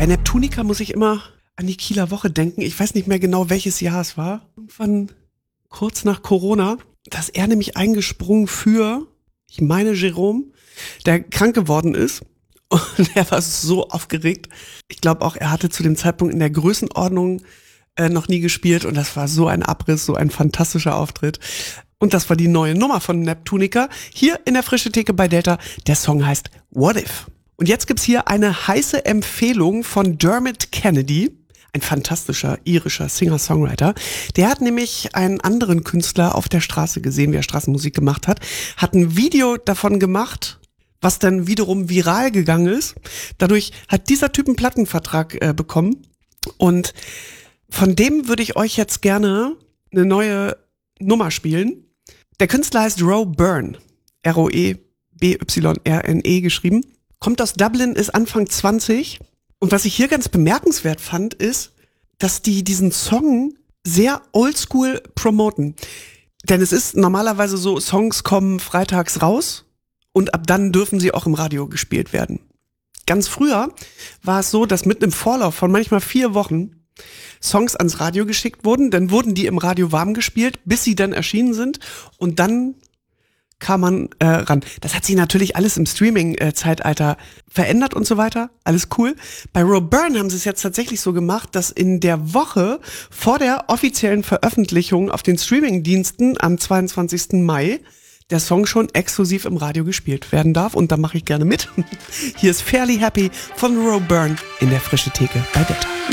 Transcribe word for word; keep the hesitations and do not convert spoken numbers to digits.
Bei Neptunica muss ich immer an die Kieler Woche denken. Ich weiß nicht mehr genau, welches Jahr es war. Irgendwann kurz nach Corona. Da ist er nämlich eingesprungen für, ich meine, Jerome, der krank geworden ist. Und er war so aufgeregt. Ich glaube auch, er hatte zu dem Zeitpunkt in der Größenordnung äh, noch nie gespielt. Und das war so ein Abriss, so ein fantastischer Auftritt. Und das war die neue Nummer von Neptunica. Hier in der Frische Theke bei Delta. Der Song heißt What If? Und jetzt gibt's hier eine heiße Empfehlung von Dermot Kennedy, ein fantastischer irischer Singer-Songwriter. Der hat nämlich einen anderen Künstler auf der Straße gesehen, wie er Straßenmusik gemacht hat, hat ein Video davon gemacht, was dann wiederum viral gegangen ist. Dadurch hat dieser Typ einen Plattenvertrag äh, bekommen. Und von dem würde ich euch jetzt gerne eine neue Nummer spielen. Der Künstler heißt Roe Byrne, R O E B Y R N E geschrieben. Kommt aus Dublin, ist Anfang zwanzig. Und was ich hier ganz bemerkenswert fand, ist, dass die diesen Song sehr oldschool promoten. Denn es ist normalerweise so, Songs kommen freitags raus und ab dann dürfen sie auch im Radio gespielt werden. Ganz früher war es so, dass mitten im Vorlauf von manchmal vier Wochen Songs ans Radio geschickt wurden. Dann wurden die im Radio warm gespielt, bis sie dann erschienen sind. Und dann kam man äh, ran. Das hat sich natürlich alles im Streaming-Zeitalter verändert und so weiter. Alles cool. Bei Roe Byrne haben sie es jetzt tatsächlich so gemacht, dass in der Woche vor der offiziellen Veröffentlichung auf den Streaming-Diensten am zweiundzwanzigsten Mai der Song schon exklusiv im Radio gespielt werden darf. Und da mache ich gerne mit. Hier ist Fairly Happy von Roe Byrne in der Frische Theke bei Delta.